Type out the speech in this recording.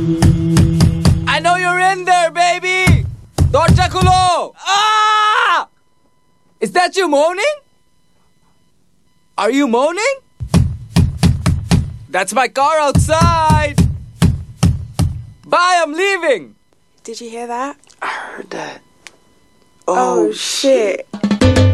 I know you're in there, baby! Dorja khulo! Ah! Is that you moaning? Are you moaning? That's my car outside! Bye, I'm leaving! Did you hear that? I heard that. Oh shit.